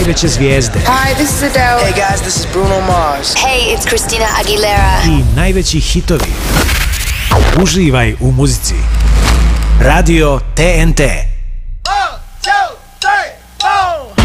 najveće zvijezde. Hi, this is Adele. Hey guys, this is Bruno Mars. Hey, it's Christina Aguilera. I najveći hitovi. Uživaj u muzici. Radio TNT.